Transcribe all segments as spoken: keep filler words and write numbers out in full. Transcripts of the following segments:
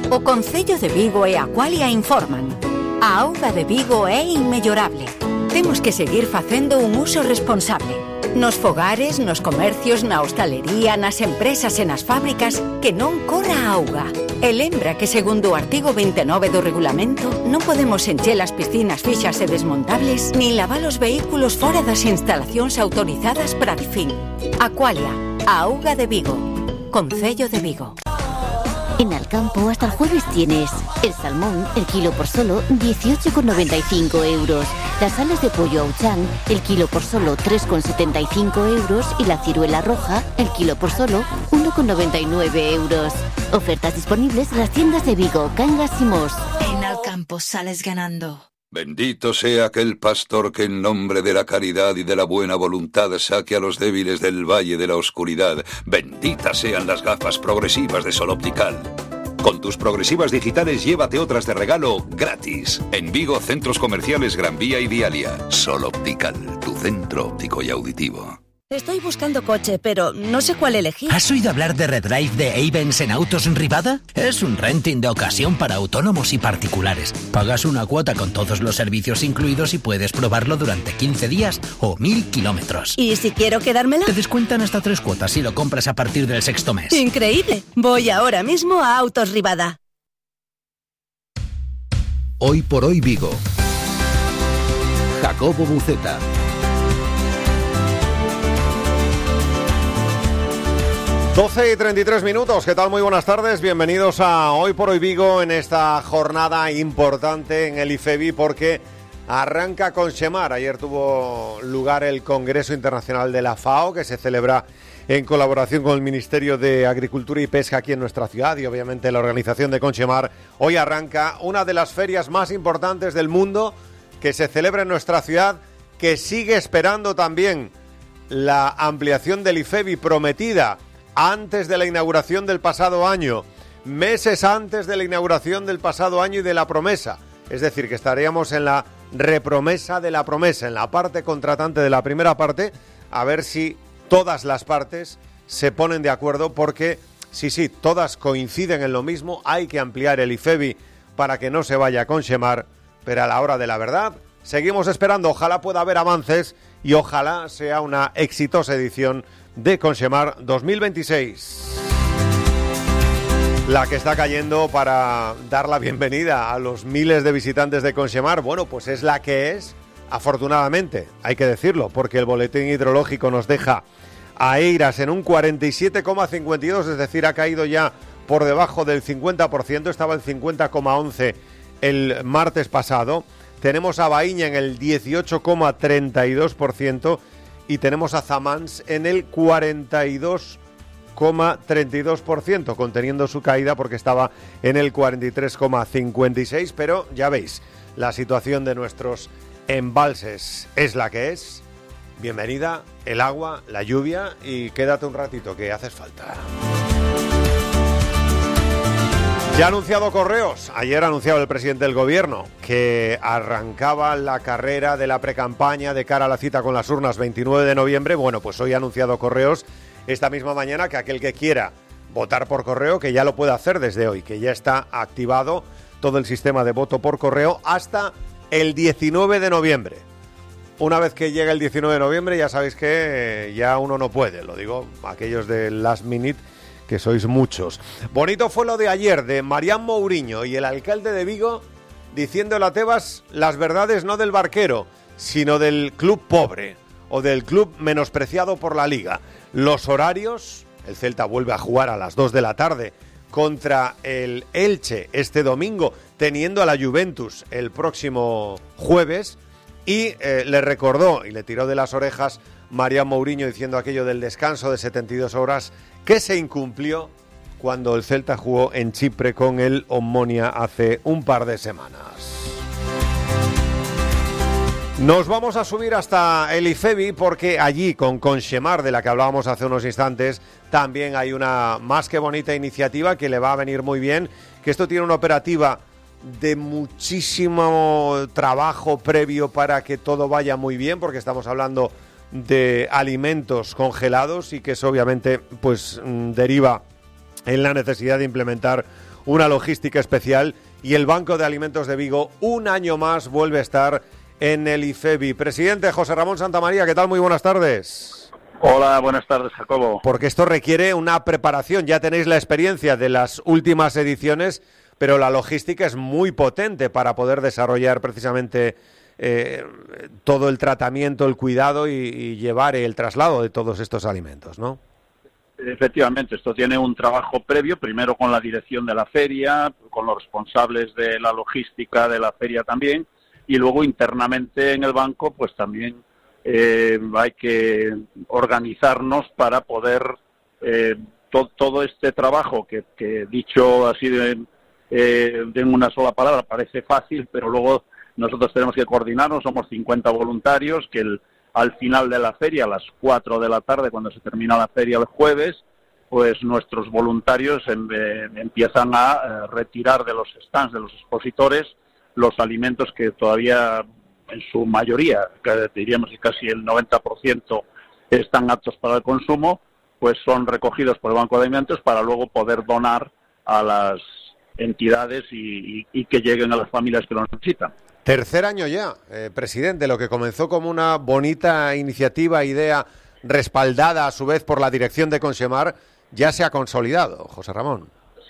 O Concello de Vigo e Aqualia informan. A auga de Vigo é inmellorable. Temos que seguir facendo un uso responsable. Nos fogares, nos comercios, na hostalería, nas empresas e nas fábricas, que non corra a auga. E lembra que, segundo o artigo veintinueve do regulamento, non podemos encher as piscinas fixas e desmontables nin lavar os vehículos fora das instalacións autorizadas para el fin. Aqualia, a auga de Vigo. Concello de Vigo. En Alcampo hasta el jueves tienes el salmón, el kilo por solo dieciocho con noventa y cinco euros. Las alas de pollo Auchan, el kilo por solo tres con setenta y cinco euros. Y la ciruela roja, el kilo por solo uno con noventa y nueve euros. Ofertas disponibles en las tiendas de Vigo, Cangas y Mos. En Alcampo sales ganando. Bendito sea aquel pastor que en nombre de la caridad y de la buena voluntad saque a los débiles del valle de la oscuridad. Benditas sean las gafas progresivas de Sol Optical. Con tus progresivas digitales llévate otras de regalo gratis. En Vigo, centros comerciales Gran Vía y Dialia. Sol Optical, tu centro óptico y auditivo. Estoy buscando coche, pero no sé cuál elegir. ¿Has oído hablar de Redrive de Avens en Autos Rivada? Es un renting de ocasión para autónomos y particulares. Pagas una cuota con todos los servicios incluidos y puedes probarlo durante quince días o mil kilómetros. ¿Y si quiero quedármela? Te descuentan hasta tres cuotas si lo compras a partir del sexto mes. ¡Increíble! Voy ahora mismo a Autos Rivada. Hoy por hoy Vigo. Jacobo Buceta. doce y treinta y tres minutos, ¿qué tal? Muy buenas tardes, bienvenidos a Hoy por Hoy Vigo en esta jornada importante en el IFEBI porque arranca Conchemar. Ayer tuvo lugar el Congreso Internacional de la FAO que se celebra en colaboración con el Ministerio de Agricultura y Pesca aquí en nuestra ciudad y obviamente la organización de Conchemar. Hoy arranca una de las ferias más importantes del mundo que se celebra en nuestra ciudad, que sigue esperando también la ampliación del IFEBI prometida antes de la inauguración del pasado año, meses antes de la inauguración del pasado año y de la promesa. Es decir, que estaríamos en la repromesa de la promesa, en la parte contratante de la primera parte, a ver si todas las partes se ponen de acuerdo, porque sí, sí, todas coinciden en lo mismo, hay que ampliar el IFEBI para que no se vaya a Conchemar, pero a la hora de la verdad seguimos esperando. Ojalá pueda haber avances y ojalá sea una exitosa edición de Conchemar dos mil veintiséis. La que está cayendo para dar la bienvenida a los miles de visitantes de Conchemar, bueno, pues es la que es, afortunadamente, hay que decirlo, porque el boletín hidrológico nos deja a Eiras en un cuarenta y siete coma cincuenta y dos, es decir, ha caído ya por debajo del cincuenta por ciento, estaba en cincuenta coma once el martes pasado. Tenemos a Baíña en el dieciocho coma treinta y dos por ciento y tenemos a Zamans en el cuarenta y dos coma treinta y dos por ciento, conteniendo su caída porque estaba en el cuarenta y tres coma cincuenta y seis, pero ya veis, la situación de nuestros embalses es la que es. Bienvenida el agua, la lluvia y quédate un ratito que haces falta. Ya ha anunciado Correos, ayer ha anunciado el presidente del gobierno que arrancaba la carrera de la precampaña de cara a la cita con las urnas veintinueve de noviembre. Bueno, pues hoy ha anunciado Correos esta misma mañana que aquel que quiera votar por correo, que ya lo puede hacer desde hoy, que ya está activado todo el sistema de voto por correo hasta el diecinueve de noviembre. Una vez que llegue el diecinueve de noviembre ya sabéis que ya uno no puede, lo digo aquellos de last minute, que sois muchos. Bonito fue lo de ayer de Marián Mouriño y el alcalde de Vigo diciéndole a Tebas las verdades no del barquero, sino del club pobre o del club menospreciado por la liga. Los horarios, el Celta vuelve a jugar a las dos de la tarde contra el Elche este domingo, teniendo a la Juventus el próximo jueves, y eh, le recordó y le tiró de las orejas Marián Mouriño diciendo aquello del descanso de setenta y dos horas que se incumplió cuando el Celta jugó en Chipre con el Omonia hace un par de semanas. Nos vamos a subir hasta el IFEBI porque allí con Conchemar, de la que hablábamos hace unos instantes, también hay una más que bonita iniciativa que le va a venir muy bien, que esto tiene una operativa de muchísimo trabajo previo para que todo vaya muy bien, porque estamos hablando de alimentos congelados y que eso obviamente pues deriva en la necesidad de implementar una logística especial y el Banco de Alimentos de Vigo un año más vuelve a estar en el IFEBI. Presidente José Ramón Santamaría, ¿qué tal? Muy buenas tardes. Hola, buenas tardes, Jacobo. Porque esto requiere una preparación, ya tenéis la experiencia de las últimas ediciones, pero la logística es muy potente para poder desarrollar precisamente eh, todo el tratamiento, el cuidado y, y llevar el traslado de todos estos alimentos, ¿no? Efectivamente, esto tiene un trabajo previo, primero con la dirección de la feria, con los responsables de la logística de la feria también, y luego internamente en el banco, pues también eh, hay que organizarnos para poder eh, to- todo este trabajo que, que dicho así de, eh, de una sola palabra parece fácil, pero luego nosotros tenemos que coordinarnos, somos cincuenta voluntarios que el al final de la feria, a las cuatro de la tarde, cuando se termina la feria el jueves, pues nuestros voluntarios em, eh, empiezan a eh, retirar de los stands, de los expositores, los alimentos que todavía, en su mayoría, que diríamos que casi el noventa por ciento están aptos para el consumo, pues son recogidos por el Banco de Alimentos para luego poder donar a las entidades y, y, y que lleguen a las familias que lo necesitan. Tercer año ya, eh, presidente, lo que comenzó como una bonita iniciativa, idea respaldada a su vez por la dirección de Consemar, ya se ha consolidado, José Ramón.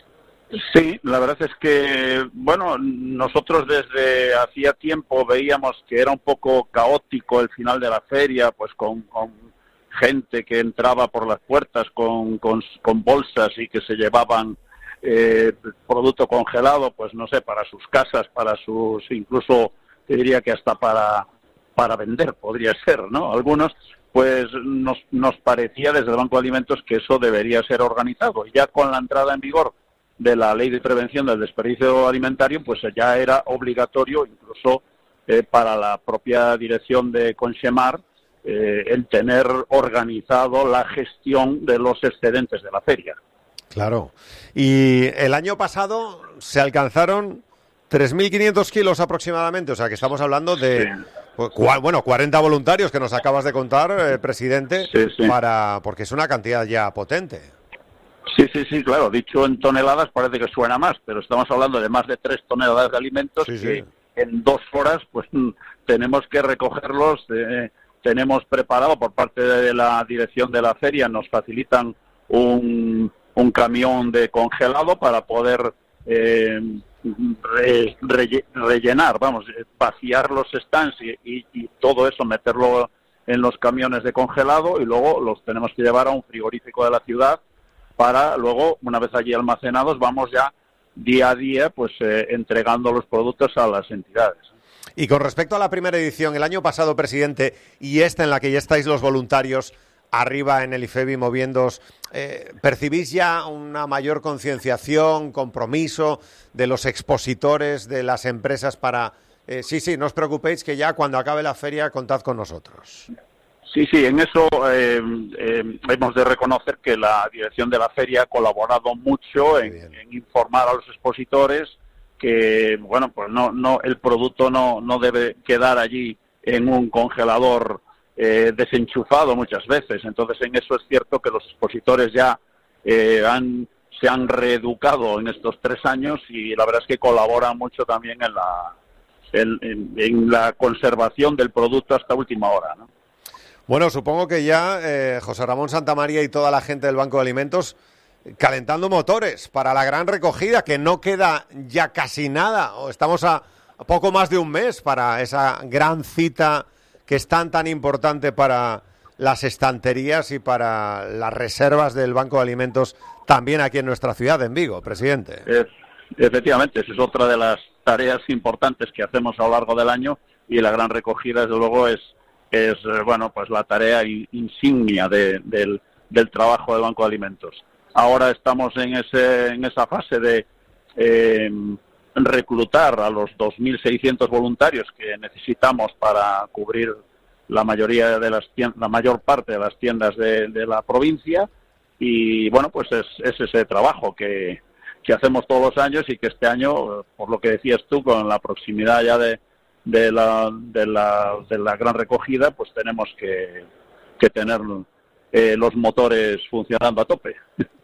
Sí, la verdad es que, bueno, nosotros desde hacía tiempo veíamos que era un poco caótico el final de la feria, pues con, con gente que entraba por las puertas con, con, con bolsas y que se llevaban Eh, producto congelado, pues no sé, para sus casas, para sus, incluso te diría que hasta para para vender podría ser, ¿no? Algunos, pues nos, nos parecía desde el Banco de Alimentos que eso debería ser organizado. Y ya con la entrada en vigor de la Ley de Prevención del Desperdicio Alimentario, pues ya era obligatorio, incluso eh, para la propia dirección de Consemar, eh, el tener organizado la gestión de los excedentes de la feria. Claro. Y el año pasado se alcanzaron tres mil quinientos kilos aproximadamente, o sea que estamos hablando de, sí. cu- bueno, cuarenta voluntarios que nos acabas de contar, eh, presidente, sí, sí. para porque es una cantidad ya potente. Sí, sí, sí, claro, dicho en toneladas parece que suena más, pero estamos hablando de más de tres toneladas de alimentos sí, que sí. en dos horas pues tenemos que recogerlos, eh, tenemos preparado por parte de la dirección de la feria, nos facilitan un... un camión de congelado para poder eh, re, re, rellenar, vamos, vaciar los stands y, y, y todo eso, meterlo en los camiones de congelado y luego los tenemos que llevar a un frigorífico de la ciudad para luego, una vez allí almacenados, vamos ya día a día pues eh, entregando los productos a las entidades. Y con respecto a la primera edición, el año pasado, presidente, y esta en la que ya estáis los voluntarios arriba en el IFEBI moviéndoos, eh, ¿percibís ya una mayor concienciación, compromiso de los expositores, de las empresas para... Eh, sí, sí, no os preocupéis que ya cuando acabe la feria contad con nosotros? Sí, sí, en eso eh, eh, hemos de reconocer que la dirección de la feria ha colaborado mucho en, en informar a los expositores que, bueno, pues no, no, el producto no, no debe quedar allí en un congelador Eh, desenchufado muchas veces. Entonces en eso es cierto que los expositores ya eh, han, se han reeducado en estos tres años y la verdad es que colaboran mucho también en la, en, en, en la conservación del producto hasta última hora, ¿no? Bueno, supongo que ya eh, José Ramón Santamaría y toda la gente del Banco de Alimentos calentando motores para la gran recogida, que no queda ya casi nada, o estamos a, a poco más de un mes para esa gran cita que es tan tan importante para las estanterías y para las reservas del Banco de Alimentos también aquí en nuestra ciudad, en Vigo, presidente. Es, efectivamente, esa es otra de las tareas importantes que hacemos a lo largo del año y la gran recogida, desde luego, es, es bueno, pues la tarea insignia de, del, del trabajo del Banco de Alimentos. Ahora estamos en, ese, en esa fase de eh, reclutar a los dos mil seiscientos voluntarios que necesitamos para cubrir la mayoría de las tiendas, la mayor parte de las tiendas de, de la provincia y bueno, pues es, es ese trabajo que, que hacemos todos los años y que este año, por lo que decías tú, con la proximidad ya de, de, la, de, la, de la gran recogida, pues tenemos que, que tener eh, los motores funcionando a tope.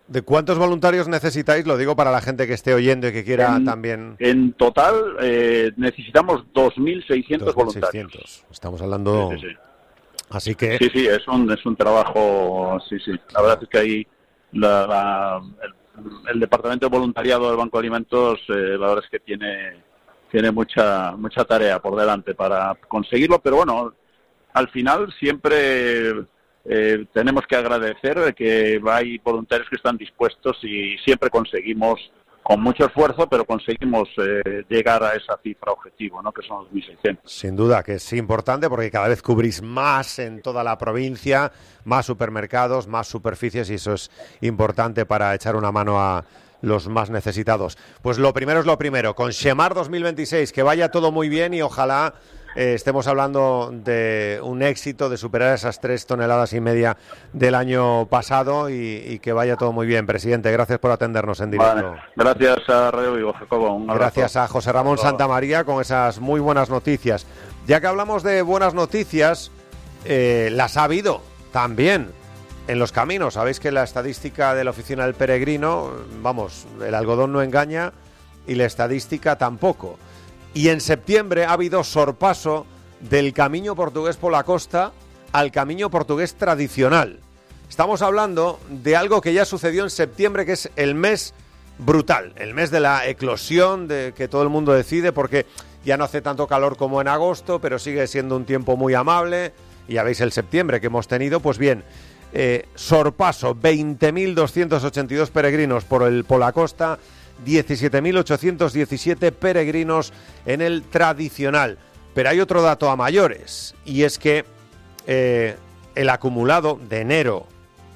¿De cuántos voluntarios necesitáis? Lo digo para la gente que esté oyendo y que quiera en, también... En total eh, necesitamos dos mil seiscientos voluntarios. Estamos hablando... Sí, sí, sí. Así que... Sí, sí, es un, es un trabajo... Sí, sí. La verdad es que ahí la, la, el, el Departamento de Voluntariado del Banco de Alimentos, eh, la verdad es que tiene, tiene mucha, mucha tarea por delante para conseguirlo, pero bueno, al final siempre... Eh, tenemos que agradecer que hay voluntarios que están dispuestos y siempre conseguimos, con mucho esfuerzo, pero conseguimos eh, llegar a esa cifra objetivo, ¿no? Que son los mil seiscientos. Sin duda que es importante porque cada vez cubrís más en toda la provincia, más supermercados, más superficies y eso es importante para echar una mano a los más necesitados. Pues lo primero es lo primero, con Xemar dos mil veintiséis, que vaya todo muy bien y ojalá eh, estemos hablando de un éxito, de superar esas tres toneladas y media del año pasado y, y que vaya todo muy bien. Presidente, gracias por atendernos en directo. Vale. Gracias a Radio Vigo, Jacobo. Un abrazo. Gracias a José Ramón Santamaría con esas muy buenas noticias. Ya que hablamos de buenas noticias, eh, las ha habido también en los caminos. Sabéis que la estadística de la Oficina del Peregrino, vamos, el algodón no engaña y la estadística tampoco. Y en septiembre ha habido sorpaso del camino portugués por la costa al camino portugués tradicional. Estamos hablando de algo que ya sucedió en septiembre, que es el mes brutal, el mes de la eclosión, de que todo el mundo decide, porque ya no hace tanto calor como en agosto, pero sigue siendo un tiempo muy amable. Y ya veis el septiembre que hemos tenido, pues bien, eh, sorpaso, veinte mil doscientos ochenta y dos peregrinos por, el, por la costa, diecisiete mil ochocientos diecisiete peregrinos en el tradicional. Pero hay otro dato a mayores, y es que eh, el acumulado de enero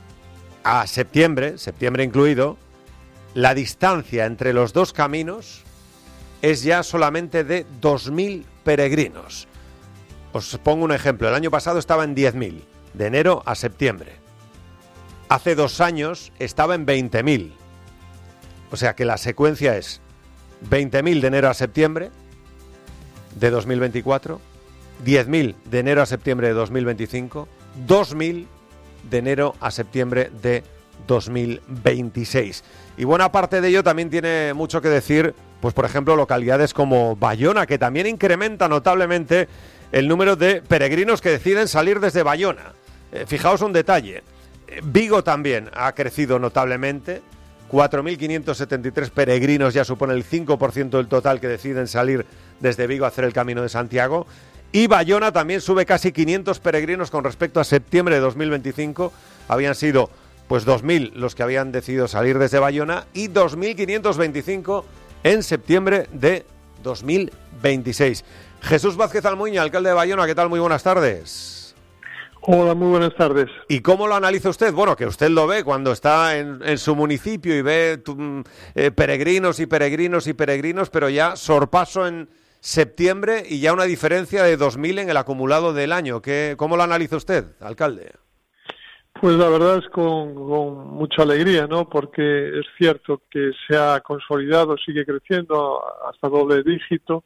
a septiembre, septiembre incluido, la distancia entre los dos caminos es ya solamente de dos mil peregrinos. Os pongo un ejemplo, el año pasado estaba en diez mil, de enero a septiembre. Hace dos años estaba en veinte mil. O sea que la secuencia es veinte mil de enero a septiembre de dos mil veinticuatro, diez mil de enero a septiembre de dos mil veinticinco, dos mil de enero a septiembre de dos mil veintiséis. Y buena parte de ello también tiene mucho que decir, pues por ejemplo, localidades como Bayona, que también incrementa notablemente el número de peregrinos que deciden salir desde Bayona. Eh, fijaos un detalle, eh, Vigo también ha crecido notablemente, cuatro mil quinientos setenta y tres peregrinos ya supone el cinco por ciento del total que deciden salir desde Vigo a hacer el Camino de Santiago. Y Bayona también sube casi quinientos peregrinos con respecto a septiembre de dos mil veinticinco. Habían sido pues dos mil los que habían decidido salir desde Bayona y dos mil quinientos veinticinco en septiembre de dos mil veintiséis. Jesús Vázquez Almuña, alcalde de Bayona, ¿qué tal? Muy buenas tardes. Hola, muy buenas tardes. ¿Y cómo lo analiza usted? Bueno, que usted lo ve cuando está en, en su municipio y ve tu, eh, peregrinos y peregrinos y peregrinos, pero ya sorpaso en septiembre y ya una diferencia de dos mil en el acumulado del año. ¿Qué, ¿Cómo lo analiza usted, alcalde? Pues la verdad es con, con mucha alegría, ¿no? Porque es cierto que se ha consolidado, sigue creciendo hasta doble dígito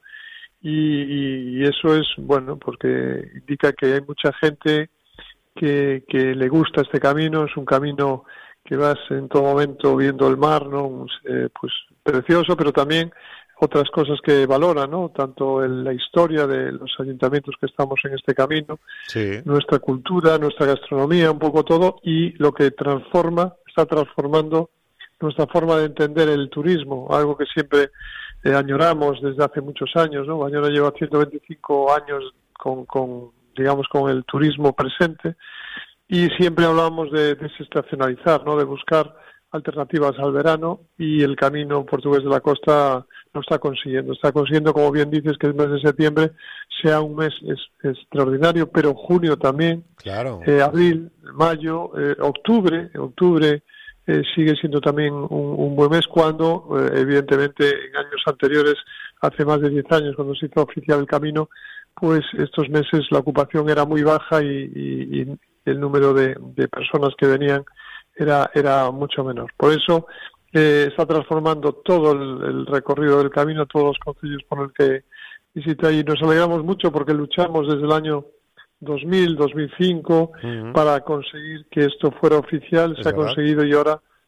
y, y eso es, bueno, porque indica que hay mucha gente que, que le gusta este camino. Es un camino que vas en todo momento viendo el mar, ¿no? Eh, pues precioso, pero también otras cosas que valora, ¿no? Tanto en la historia de los ayuntamientos que estamos en este camino, sí, nuestra cultura, nuestra gastronomía, un poco todo, y lo que transforma, está transformando nuestra forma de entender el turismo, algo que siempre eh, añoramos desde hace muchos años, ¿no? Bayona lleva ciento veinticinco años con, con, digamos, con el turismo presente, y siempre hablábamos de desestacionalizar, ¿no? De buscar alternativas al verano, y el Camino Portugués de la Costa lo está consiguiendo. Está consiguiendo, como bien dices, que el mes de septiembre sea un mes es, extraordinario, pero junio también, claro, eh, abril, mayo, eh, octubre, octubre eh, sigue siendo también un, un buen mes cuando, eh, evidentemente, en años anteriores, hace más de diez años, cuando se hizo oficial el Camino, pues estos meses la ocupación era muy baja y, y, y el número de, de personas que venían era era mucho menor. Por eso eh, está transformando todo el, el recorrido del camino, todos los concellos por el que visita, y nos alegramos mucho porque luchamos desde el año dos mil, dos mil cinco uh-huh. para conseguir que esto fuera oficial. Es Se ha verdad. conseguido y ahora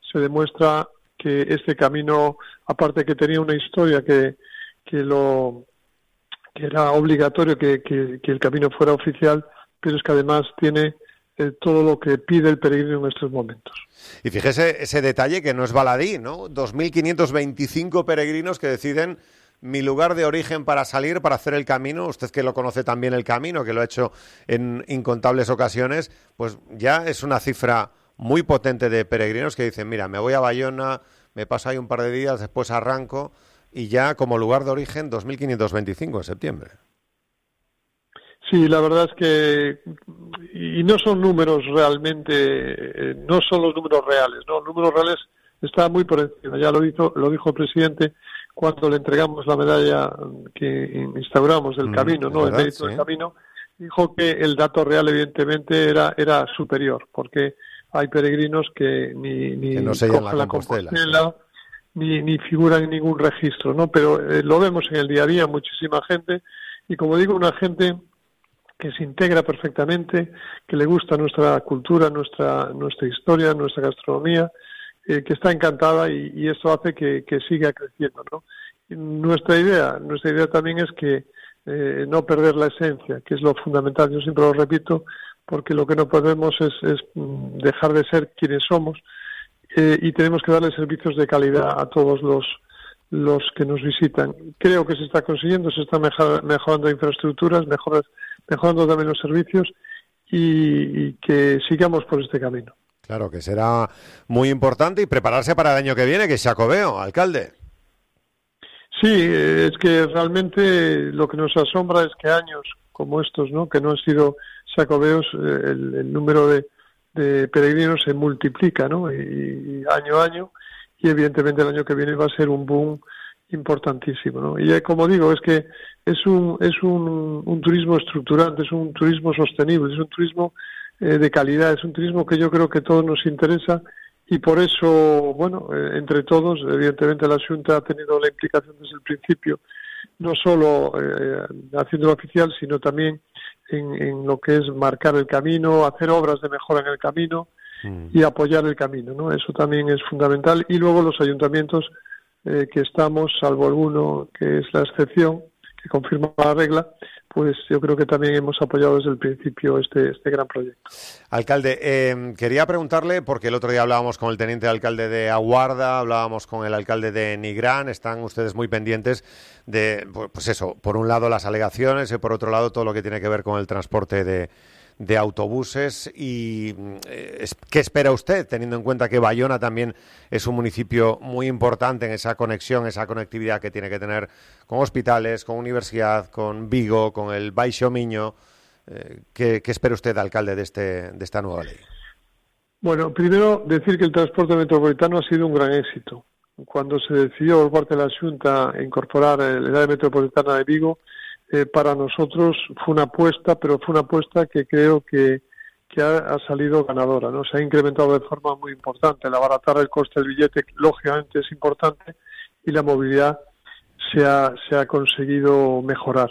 se demuestra que este camino, aparte que tenía una historia que, que lo que era obligatorio que, que, que el camino fuera oficial, pero es que además tiene eh, todo lo que pide el peregrino en estos momentos. Y fíjese ese detalle que no es baladí, ¿no? dos mil quinientos veinticinco peregrinos que deciden mi lugar de origen para salir, para hacer el camino. Usted que lo conoce también el camino, que lo ha hecho en incontables ocasiones, pues ya es una cifra muy potente de peregrinos que dicen, mira, me voy a Bayona, me paso ahí un par de días, después arranco, y ya como lugar de origen dos mil quinientos veinticinco en septiembre. Sí, la verdad es que, y no son números realmente, no son los números reales, ¿no? Los números reales están muy por encima, ya lo dijo, lo dijo el presidente cuando le entregamos la medalla que instauramos del camino, ¿no? El mérito sí. del camino, dijo que el dato real evidentemente era, era superior, porque hay peregrinos que ni, ni que no se cogen la la Compostela, Compostela sí. ni, ni figuran en ningún registro, ¿no? Pero eh, lo vemos en el día a día, muchísima gente, y como digo, una gente que se integra perfectamente, que le gusta nuestra cultura, nuestra nuestra historia, nuestra gastronomía, eh, que está encantada y, y eso hace que, que siga creciendo, ¿no? Y nuestra idea, nuestra idea también es que eh, no perder la esencia, que es lo fundamental. Yo siempre lo repito, porque lo que no podemos es, es dejar de ser quienes somos eh, y tenemos que darle servicios de calidad a todos los los que nos visitan. Creo que se está consiguiendo, se están mejor, mejorando infraestructuras, mejor, mejorando también los servicios y, y que sigamos por este camino. Claro, que será muy importante y prepararse para el año que viene, que es Xacobeo, alcalde. Sí, es que realmente lo que nos asombra es que años como estos, ¿no?, que no han sido Xacobeos, el, el número de, de peregrinos se multiplica, ¿no?, y, y año a año, y evidentemente el año que viene va a ser un boom importantísimo, ¿no? Y como digo, es que es un es un, un turismo estructurante, es un turismo sostenible, es un turismo eh, de calidad, es un turismo que yo creo que a todos nos interesa y por eso, bueno, eh, entre todos, evidentemente la Xunta ha tenido la implicación desde el principio, no solo eh, haciéndolo oficial, sino también en, en lo que es marcar el camino, hacer obras de mejora en el camino y apoyar el camino, ¿no? Eso también es fundamental. Y luego los ayuntamientos eh, que estamos, salvo alguno que es la excepción, que confirma la regla, pues yo creo que también hemos apoyado desde el principio este, este gran proyecto. Alcalde, eh, quería preguntarle, porque el otro día hablábamos con el teniente alcalde de Aguarda, hablábamos con el alcalde de Nigrán, están ustedes muy pendientes de, pues eso, por un lado las alegaciones y por otro lado todo lo que tiene que ver con el transporte de de autobuses y eh, ¿qué espera usted, teniendo en cuenta que Bayona también es un municipio muy importante en esa conexión, esa conectividad que tiene que tener con hospitales, con universidad, con Vigo, con el Baixo Miño? Eh, ¿qué, ¿Qué espera usted, alcalde, de, este, de esta nueva ley? Bueno, primero decir que el transporte metropolitano ha sido un gran éxito. Cuando se decidió por parte de la Xunta incorporar el área metropolitana de Vigo, Eh, para nosotros fue una apuesta, pero fue una apuesta que creo que, que ha, ha salido ganadora, ¿no? Se ha incrementado de forma muy importante. El abaratar el coste del billete, lógicamente, es importante y la movilidad se ha, se ha conseguido mejorar.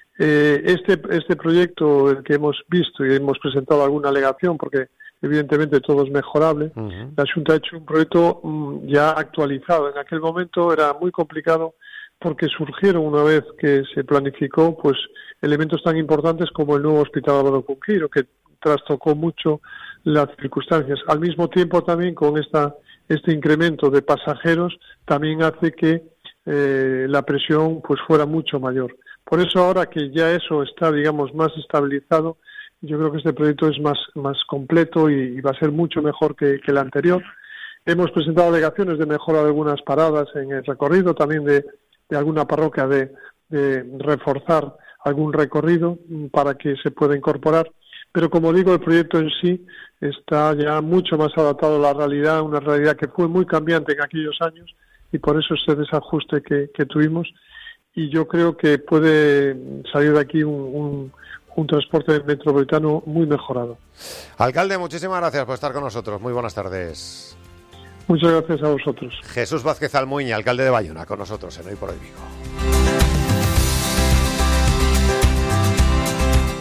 Eh, este, este proyecto, el que hemos visto y hemos presentado alguna alegación, porque evidentemente todo es mejorable, uh-huh. La Xunta ha hecho un proyecto um, ya actualizado. En aquel momento era muy complicado porque surgieron, una vez que se planificó, pues elementos tan importantes como el nuevo Hospital Álvaro Cunqueiro, que trastocó mucho las circunstancias. Al mismo tiempo también con esta este incremento de pasajeros también hace que eh, la presión pues fuera mucho mayor. Por eso ahora que ya eso está, digamos, más estabilizado, yo creo que este proyecto es más, más completo y, y va a ser mucho mejor que, que el anterior. Hemos presentado alegaciones de mejora de algunas paradas en el recorrido, también de de alguna parroquia de, de reforzar algún recorrido para que se pueda incorporar. Pero como digo, el proyecto en sí está ya mucho más adaptado a la realidad, una realidad que fue muy cambiante en aquellos años y por eso ese desajuste que, que tuvimos. Y yo creo que puede salir de aquí un, un, un transporte metropolitano muy mejorado. Alcalde, muchísimas gracias por estar con nosotros. Muy buenas tardes. Muchas gracias a vosotros. Jesús Vázquez Almuña, alcalde de Bayona, con nosotros en Hoy por Hoy Vigo.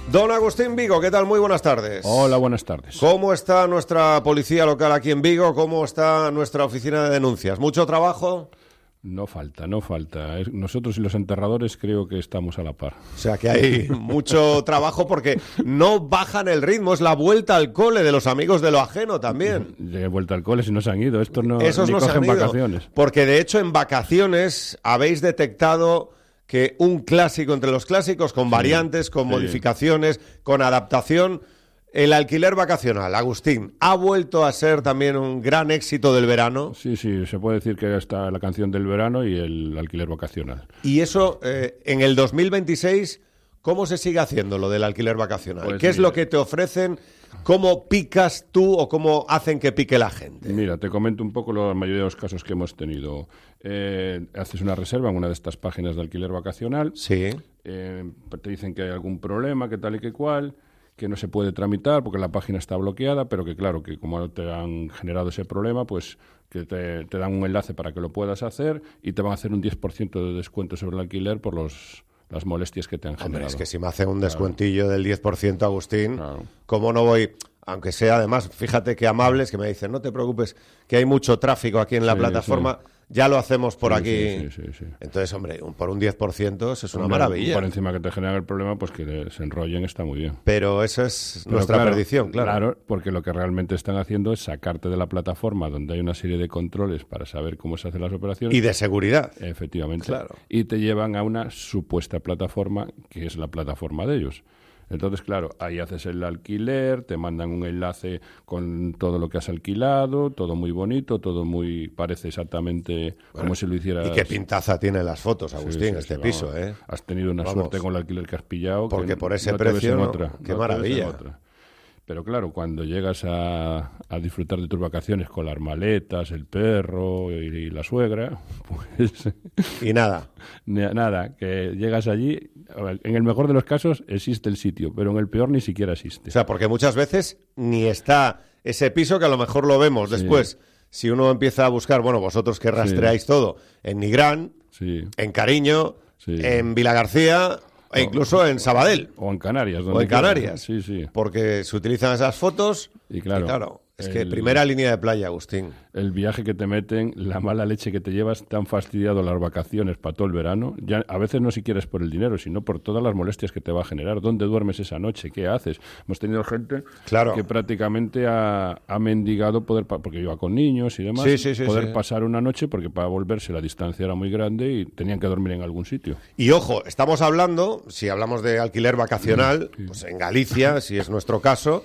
Don Agustín Vigo, ¿qué tal? Muy buenas tardes. Hola, buenas tardes. ¿Cómo está nuestra policía local aquí en Vigo? ¿Cómo está nuestra oficina de denuncias? ¿Mucho trabajo? No falta, no falta. Nosotros y los enterradores creo que estamos a la par. O sea que hay mucho trabajo porque no bajan el ritmo. Es la vuelta al cole de los amigos de lo ajeno también. De vuelta al cole si no se han ido. Estos no, Esos ni no cogen se han ido, vacaciones. Porque de hecho en vacaciones habéis detectado que un clásico entre los clásicos, con sí, variantes, con sí. modificaciones, con adaptación, el alquiler vacacional, Agustín, ¿ha vuelto a ser también un gran éxito del verano? Sí, sí, se puede decir que está la canción del verano y el alquiler vacacional. Y eso, eh, en el dos mil veintiséis, ¿cómo se sigue haciendo lo del alquiler vacacional? Pues ¿Qué mira, es lo que te ofrecen? ¿Cómo picas tú o cómo hacen que pique la gente? Mira, te comento un poco la mayoría de los casos que hemos tenido. Eh, haces una reserva en una de estas páginas de alquiler vacacional. Sí. Eh, te dicen que hay algún problema, que tal y que cual, que no se puede tramitar porque la página está bloqueada, pero que claro, que como te han generado ese problema, pues que te, te dan un enlace para que lo puedas hacer y te van a hacer un diez por ciento de descuento sobre el alquiler por los... las molestias que te han generado. Hombre, es que si me hacen un descuentillo claro. del diez por ciento, Agustín, claro. ¿cómo no voy? Aunque sea, además, fíjate que amables, que me dicen, no te preocupes, que hay mucho tráfico aquí en la sí, plataforma, sí. ya lo hacemos por sí, aquí. Sí, sí, sí, sí. Entonces, hombre, por un diez por ciento eso es una Hombre, maravilla. Por encima que te generan el problema, pues que se enrollen está muy bien. Pero eso es Pero nuestra claro, perdición, claro. Claro, porque lo que realmente están haciendo es sacarte de la plataforma donde hay una serie de controles para saber cómo se hacen las operaciones. Y de seguridad. Efectivamente. Claro. Y te llevan a una supuesta plataforma que es la plataforma de ellos. Entonces, claro, ahí haces el alquiler, te mandan un enlace con todo lo que has alquilado, todo muy bonito, todo muy... parece exactamente bueno, como si lo hicieras... Y qué pintaza tiene las fotos, Agustín, sí, sí, este sí, piso, vamos, ¿eh? Has tenido una vamos. suerte con el alquiler que has pillado. Porque que por ese no precio, no, otra, qué no maravilla. Pero claro, cuando llegas a, a disfrutar de tus vacaciones con las maletas, el perro y, y la suegra, pues... Y nada. Nada, que llegas allí, en el mejor de los casos existe el sitio, pero en el peor ni siquiera existe. O sea, porque muchas veces ni está ese piso que a lo mejor lo vemos sí. después. Si uno empieza a buscar, bueno, vosotros que rastreáis sí. todo, en Nigrán, sí. en Cariño, sí. en Vilagarcía... E incluso en Sabadell. O en Canarias. O en Canarias. Sí, sí. Porque se utilizan esas fotos. Y claro, y claro es el, que primera línea de playa, Agustín. El viaje que te meten, la mala leche que te llevas, te han fastidiado las vacaciones para todo el verano. Ya a veces no siquiera es por el dinero, sino por todas las molestias que te va a generar. ¿Dónde duermes esa noche? ¿Qué haces? Hemos tenido gente claro. que prácticamente ha, ha mendigado poder, porque iba con niños y demás, sí, sí, sí, poder sí. pasar una noche porque para volverse la distancia era muy grande y tenían que dormir en algún sitio. Y ojo, estamos hablando, si hablamos de alquiler vacacional, sí. pues en Galicia, si es nuestro caso...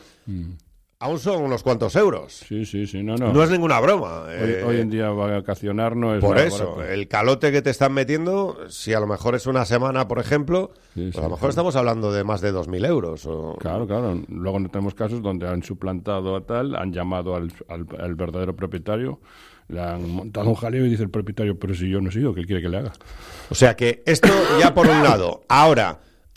Aún son unos cuantos euros. Sí, sí, sí, no, no. No es ninguna broma. Hoy, eh, hoy en día vacacionar no es por nada eso, barato. El calote que te están metiendo, si a lo mejor es una semana, por ejemplo, sí, pues sí, a lo mejor sí. estamos hablando de más de dos mil euros. O... Claro, claro. Luego no tenemos casos donde han suplantado a tal, han llamado al, al, al verdadero propietario, le han montado un jaleo y dice el propietario, pero si yo no he sido, ¿qué quiere que le haga? O sea que esto ya por un lado. Ahora,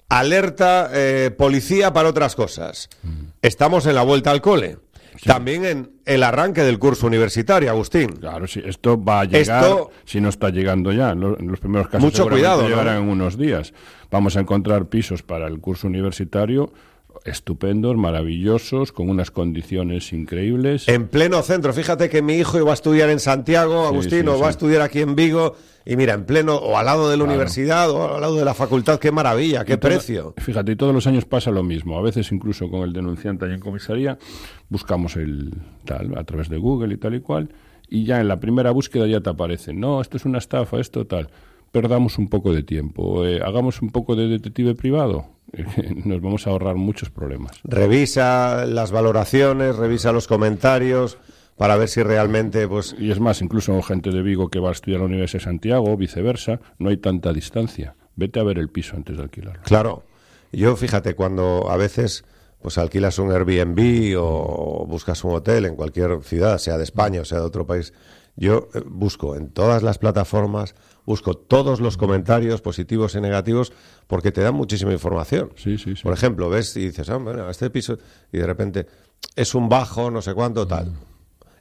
alerta eh, policía para otras cosas. Estamos en la vuelta al cole. Sí. También en el arranque del curso universitario, Agustín. Claro, sí, esto va a llegar, esto... si no está llegando ya, en los, en los primeros casos mucho cuidado, llegarán ¿no? en unos días. Vamos a encontrar pisos para el curso universitario estupendos, maravillosos, con unas condiciones increíbles. En pleno centro. Fíjate que mi hijo iba a estudiar en Santiago, Agustín, sí, sí, o va sí. a estudiar aquí en Vigo, y mira, en pleno, o al lado de la claro. universidad, o al lado de la facultad, qué maravilla, qué y precio. Todo, fíjate, y todos los años pasa lo mismo. A veces incluso con el denunciante ahí en comisaría, buscamos el tal, a través de Google y tal y cual, y ya en la primera búsqueda ya te aparece, no, esto es una estafa, esto tal. Perdamos un poco de tiempo, eh, hagamos un poco de detective privado, nos vamos a ahorrar muchos problemas. Revisa las valoraciones, revisa los comentarios para ver si realmente... pues Y es más, incluso gente de Vigo que va a estudiar a la Universidad de Santiago, viceversa, no hay tanta distancia. Vete a ver el piso antes de alquilarlo. Claro. Yo, fíjate, cuando a veces pues alquilas un Airbnb o buscas un hotel en cualquier ciudad, sea de España o sea de otro país, yo eh, busco en todas las plataformas, busco todos los comentarios positivos y negativos porque te dan muchísima información. Sí, sí, sí. Por ejemplo, ves y dices, ah, bueno, este piso, y de repente es un bajo, no sé cuánto, tal.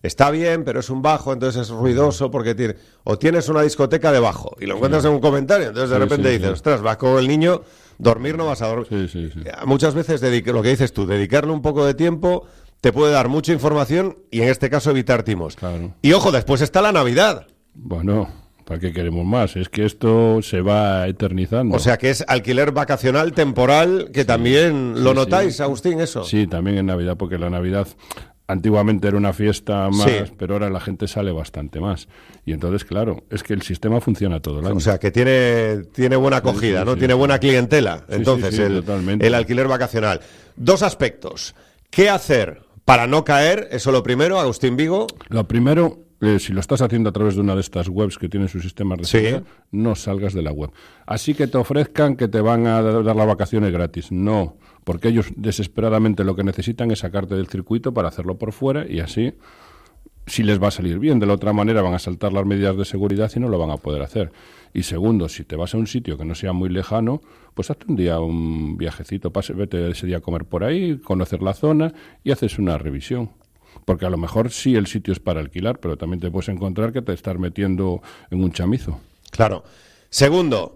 está bien, pero es un bajo, entonces es ruidoso porque tiene... O tienes una discoteca de bajo y lo encuentras sí. en un comentario, entonces de sí, repente sí, dices, sí. ostras, vas con el niño, dormir no vas a dormir. Sí, sí, sí. Muchas veces, dedica... lo que dices tú, dedicarle un poco de tiempo te puede dar mucha información y en este caso evitar timos. Claro. Y ojo, después está la Navidad. Bueno... ¿Para qué queremos más? Es que esto se va eternizando. O sea, que es alquiler vacacional temporal, que sí, también lo sí, notáis, sí. Agustín, eso. Sí, también en Navidad, porque la Navidad antiguamente era una fiesta más, sí. pero ahora la gente sale bastante más. Y entonces, claro, es que el sistema funciona todo el año. O sea, que tiene, tiene buena acogida, sí, sí, ¿no? Sí, tiene sí. buena clientela, sí, entonces, sí, sí, el, el alquiler vacacional. Dos aspectos. ¿Qué hacer para no caer? Eso lo primero, Agustín Vigo. Lo primero... Eh, si lo estás haciendo a través de una de estas webs que tienen sus sistemas de seguridad, sí. no salgas de la web. Así que te ofrezcan que te van a dar las vacaciones gratis. No, porque ellos desesperadamente lo que necesitan es sacarte del circuito para hacerlo por fuera y así sí les va a salir bien. De la otra manera van a saltar las medidas de seguridad y no lo van a poder hacer. Y segundo, si te vas a un sitio que no sea muy lejano, pues hazte un día un viajecito, pase, vete ese día a comer por ahí, conocer la zona y haces una revisión. Porque a lo mejor sí el sitio es para alquilar, pero también te puedes encontrar que te estás metiendo en un chamizo. Claro. Segundo,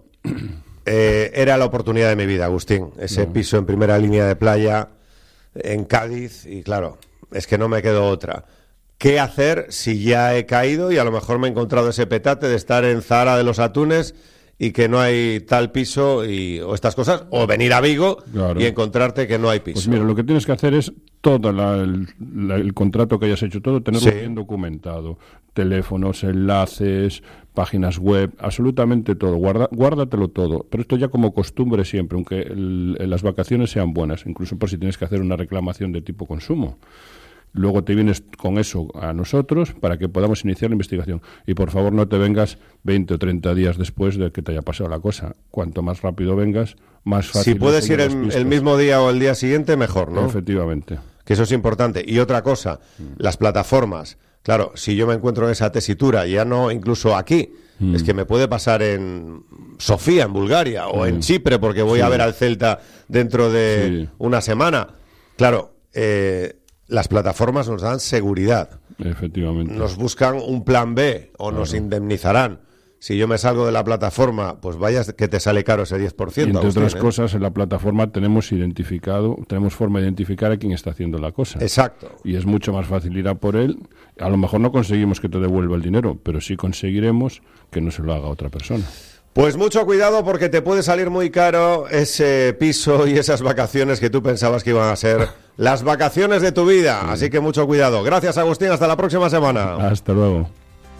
eh, era la oportunidad de mi vida, Agustín. Ese no. piso en primera línea de playa en Cádiz y claro, es que no me quedó otra. ¿Qué hacer si ya he caído y a lo mejor me he encontrado ese petate de estar en Zahara de los Atunes y que no hay tal piso y, o estas cosas, o venir a Vigo claro. y encontrarte que no hay piso? Pues mira, lo que tienes que hacer es todo la, el, la, el contrato que hayas hecho, todo, tenerlo sí. bien documentado. Teléfonos, enlaces, páginas web, absolutamente todo. Guarda, guárdatelo todo. Pero esto ya como costumbre siempre, aunque el, las vacaciones sean buenas, incluso por si tienes que hacer una reclamación de tipo consumo. Luego te vienes con eso a nosotros para que podamos iniciar la investigación. Y por favor no te vengas veinte o treinta días después de que te haya pasado la cosa. Cuanto más rápido vengas, más fácil. Si puedes ir el, el mismo día o el día siguiente, mejor, ¿no? Efectivamente. Que eso es importante. Y otra cosa, mm. las plataformas. Claro, si yo me encuentro en esa tesitura, ya no incluso aquí, mm. es que me puede pasar en Sofía, en Bulgaria, o mm. en Chipre, porque voy sí. a ver al Celta dentro de sí. una semana. Claro, eh... las plataformas nos dan seguridad. Efectivamente. Nos buscan un plan B o claro. nos indemnizarán. Si yo me salgo de la plataforma, pues vaya que te sale caro ese diez por ciento. Y entre Agustín, otras ¿eh? cosas, en la plataforma tenemos identificado, tenemos forma de identificar a quién está haciendo la cosa. Exacto. Y es mucho más fácil ir a por él. A lo mejor no conseguimos que te devuelva el dinero, pero sí conseguiremos que no se lo haga otra persona. Pues mucho cuidado porque te puede salir muy caro ese piso y esas vacaciones que tú pensabas que iban a ser las vacaciones de tu vida. Sí. Así que mucho cuidado. Gracias, Agustín. Hasta la próxima semana. Hasta luego.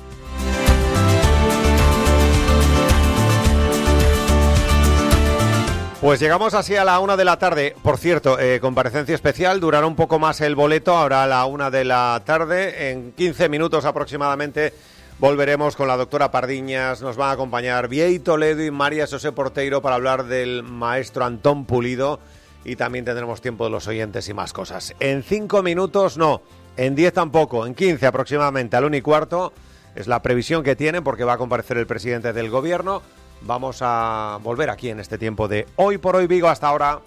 Pues llegamos así a la una de la tarde. Por cierto, eh, comparecencia especial. Durará un poco más el boleto. Ahora a la una de la tarde. En quince minutos aproximadamente volveremos con la doctora Pardiñas. Nos van a acompañar Biey Toledo y María José Porteiro para hablar del maestro Antón Pulido. Y también tendremos tiempo de los oyentes y más cosas. En cinco minutos no, en diez tampoco, en quince aproximadamente, al una y cuarto, es la previsión que tienen porque va a comparecer el presidente del gobierno. Vamos a volver aquí en este tiempo de Hoy por Hoy Vigo. Hasta ahora.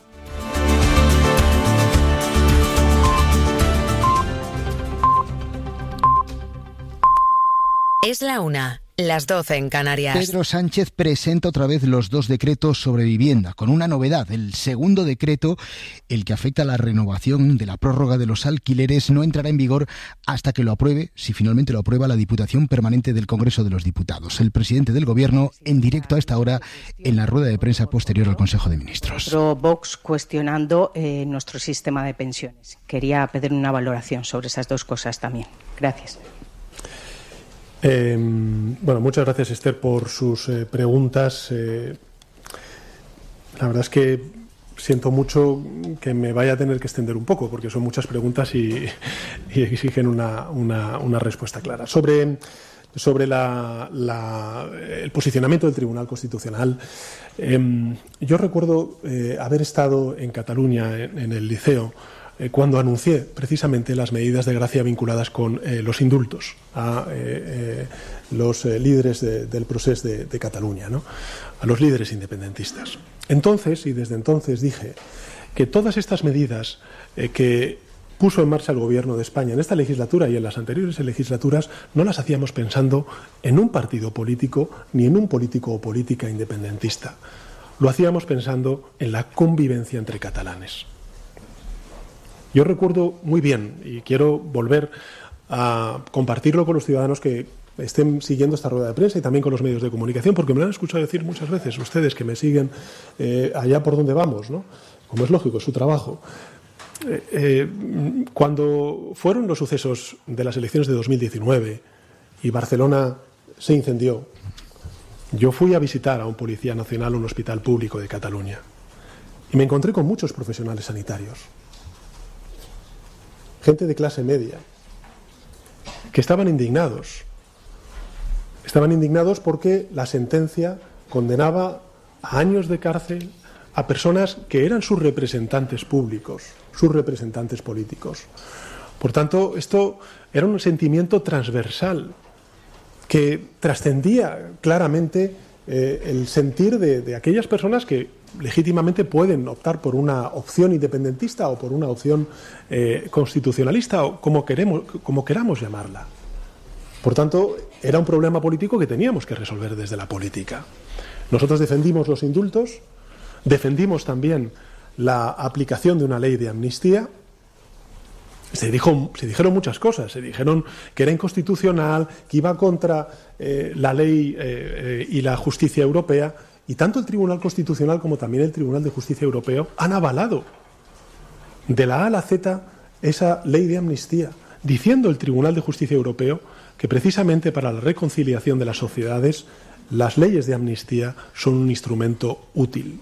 Es la una, las doce en Canarias. Pedro Sánchez presenta otra vez los dos decretos sobre vivienda, con una novedad. El segundo decreto, el que afecta a la renovación de la prórroga de los alquileres, no entrará en vigor hasta que lo apruebe, si finalmente lo aprueba la Diputación Permanente del Congreso de los Diputados. El presidente del Gobierno, en directo a esta hora, en la rueda de prensa posterior al Consejo de Ministros. Pro Vox cuestionando eh, nuestro sistema de pensiones. Quería pedir una valoración sobre esas dos cosas también. Gracias. Eh, bueno, muchas gracias, Esther, por sus eh, preguntas. Eh, la verdad es que siento mucho que me vaya a tener que extender un poco, porque son muchas preguntas y, y exigen una, una, una respuesta clara. Sobre, sobre la, la, el posicionamiento del Tribunal Constitucional, eh, yo recuerdo eh, haber estado en Cataluña, en, en el Liceo, cuando anuncié precisamente las medidas de gracia vinculadas con eh, los indultos a eh, eh, los eh, líderes de, del procés de, de Cataluña, ¿no? A los líderes independentistas. Entonces, y desde entonces, dije que todas estas medidas eh, que puso en marcha el Gobierno de España en esta legislatura y en las anteriores legislaturas no las hacíamos pensando en un partido político ni en un político o política independentista. Lo hacíamos pensando en la convivencia entre catalanes. Yo recuerdo muy bien, y quiero volver a compartirlo con los ciudadanos que estén siguiendo esta rueda de prensa y también con los medios de comunicación, porque me lo han escuchado decir muchas veces ustedes que me siguen eh, allá por donde vamos, ¿no? Como es lógico, es su trabajo. Eh, eh, cuando fueron los sucesos de las elecciones de dos mil diecinueve y Barcelona se incendió, yo fui a visitar a un policía nacional, un hospital público de Cataluña, y me encontré con muchos profesionales sanitarios, gente de clase media, que estaban indignados. Estaban indignados porque la sentencia condenaba a años de cárcel a personas que eran sus representantes públicos, sus representantes políticos. Por tanto, esto era un sentimiento transversal que trascendía claramente eh, el sentir de, de aquellas personas que legítimamente pueden optar por una opción independentista o por una opción eh, constitucionalista o como, queremos, como queramos llamarla. Por tanto, era un problema político que teníamos que resolver desde la política. Nosotros defendimos los indultos, defendimos también la aplicación de una ley de amnistía. Se, dijo, se dijeron muchas cosas, se dijeron que era inconstitucional, que iba contra eh, la ley eh, eh, y la justicia europea, y tanto el Tribunal Constitucional como también el Tribunal de Justicia Europeo han avalado de la A a la Z esa ley de amnistía, diciendo el Tribunal de Justicia Europeo que precisamente para la reconciliación de las sociedades las leyes de amnistía son un instrumento útil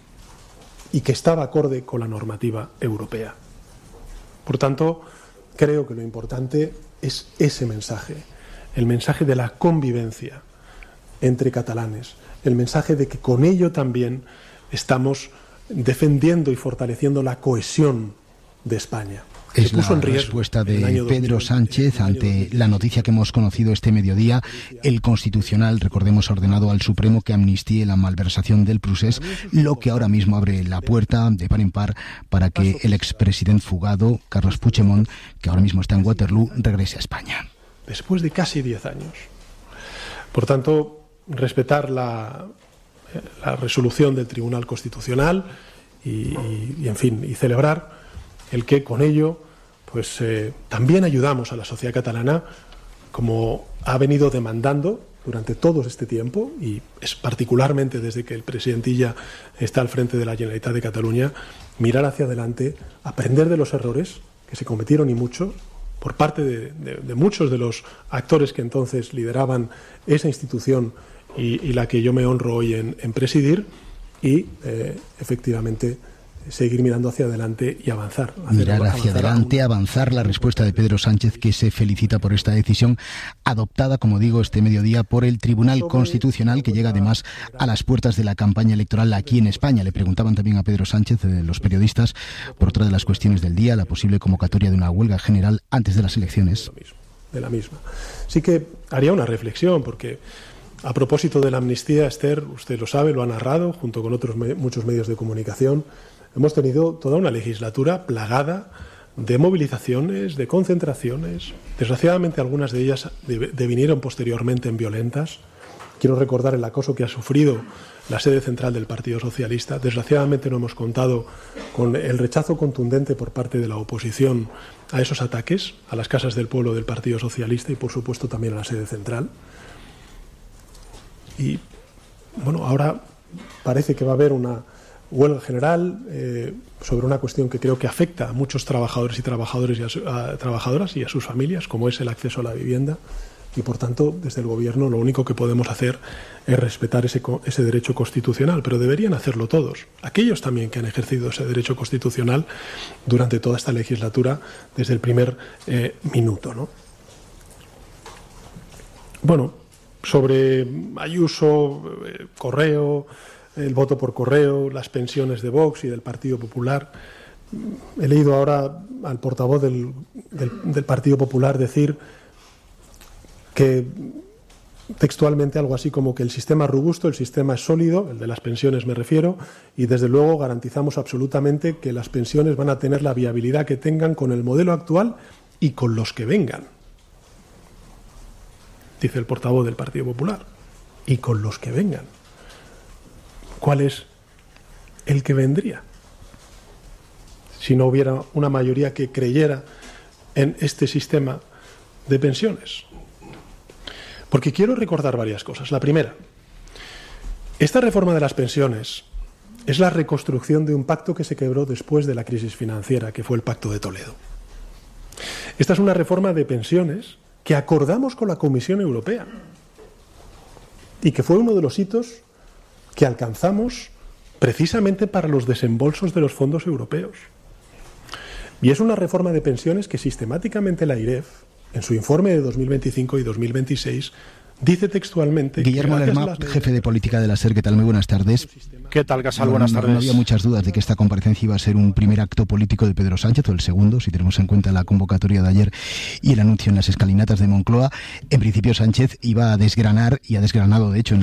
y que estaba acorde con la normativa europea. Por tanto, creo que lo importante es ese mensaje, el mensaje de la convivencia entre catalanes, el mensaje de que con ello también estamos defendiendo y fortaleciendo la cohesión de España. Es la respuesta de Pedro Sánchez ante la noticia que hemos conocido este mediodía. El Constitucional, recordemos, ha ordenado al Supremo que amnistíe la malversación del Prusés, lo que ahora mismo abre la puerta de par en par para que el expresidente fugado, Carles Puigdemont, que ahora mismo está en Waterloo, regrese a España. Después de casi diez años. Por tanto, respetar la, la resolución del Tribunal Constitucional y, y, y, en fin, y celebrar el que con ello pues eh, también ayudamos a la sociedad catalana, como ha venido demandando durante todo este tiempo, y es particularmente desde que el presidente Illa está al frente de la Generalitat de Cataluña, mirar hacia adelante, aprender de los errores que se cometieron y mucho por parte de, de, de muchos de los actores que entonces lideraban esa institución y, y la que yo me honro hoy en, en presidir, y eh, efectivamente seguir mirando hacia adelante y avanzar. Mirar hacia adelante, avanzar. La respuesta de Pedro Sánchez, que se felicita por esta decisión adoptada, como digo, este mediodía por el Tribunal Constitucional, que llega además a las puertas de la campaña electoral aquí en España. Le preguntaban también a Pedro Sánchez, eh, los periodistas, por otra de las cuestiones del día, la posible convocatoria de una huelga general antes de las elecciones. De la misma. Sí que haría una reflexión, porque a propósito de la amnistía, Esther, usted lo sabe, lo ha narrado, junto con otros me- muchos medios de comunicación. Hemos tenido toda una legislatura plagada de movilizaciones, de concentraciones. Desgraciadamente algunas de ellas devinieron posteriormente en violentas. Quiero recordar el acoso que ha sufrido la sede central del Partido Socialista. Desgraciadamente no hemos contado con el rechazo contundente por parte de la oposición a esos ataques, a las casas del pueblo del Partido Socialista y por supuesto también a la sede central. Y bueno, ahora parece que va a haber una huelga general eh, sobre una cuestión que creo que afecta a muchos trabajadores y trabajadores y a, su, a trabajadoras y a sus familias, como es el acceso a la vivienda, y por tanto desde el Gobierno lo único que podemos hacer es respetar ese, ese derecho constitucional, pero deberían hacerlo todos, aquellos también que han ejercido ese derecho constitucional durante toda esta legislatura desde el primer eh, minuto, ¿no? Bueno, sobre Ayuso, eh, Correo, el voto por correo, las pensiones de Vox y del Partido Popular. He leído ahora al portavoz del, del, del Partido Popular decir que textualmente algo así como que el sistema es robusto, el sistema es sólido, el de las pensiones me refiero, y desde luego garantizamos absolutamente que las pensiones van a tener la viabilidad que tengan con el modelo actual y con los que vengan, dice el portavoz del Partido Popular, y con los que vengan. ¿Cuál es el que vendría? Si no hubiera una mayoría que creyera en este sistema de pensiones. Porque quiero recordar varias cosas. La primera, esta reforma de las pensiones es la reconstrucción de un pacto que se quebró después de la crisis financiera, que fue el Pacto de Toledo. Esta es una reforma de pensiones que acordamos con la Comisión Europea y que fue uno de los hitos que alcanzamos precisamente para los desembolsos de los fondos europeos. Y es una reforma de pensiones que sistemáticamente la AIREF, en su informe de dos mil veinticinco y dos mil veintiséis, dice textualmente... Guillermo que Lerma, las... jefe de política de la SER, ¿qué tal? Muy buenas tardes. ¿Qué tal, Casal? No, buenas no, tardes. no había muchas dudas de que esta comparecencia iba a ser un primer acto político de Pedro Sánchez, o el segundo, si tenemos en cuenta la convocatoria de ayer y el anuncio en las escalinatas de Moncloa. En principio, Sánchez iba a desgranar, y ha desgranado, de hecho, en